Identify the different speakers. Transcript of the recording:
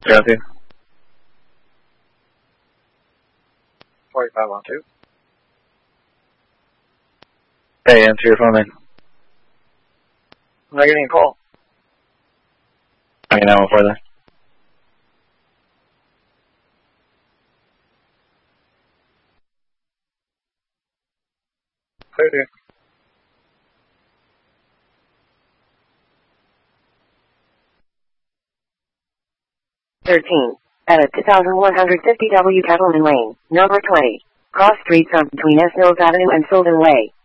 Speaker 1: Jesse.
Speaker 2: 45 on 2.
Speaker 1: Hey, answer your phone then.
Speaker 2: I'm not getting a call.
Speaker 1: I mean, that one further.
Speaker 2: Clear to.
Speaker 3: At a 2150 W. Kettleman Lane, number 20. Cross streets on between S. Mills Avenue and Sylvan Way.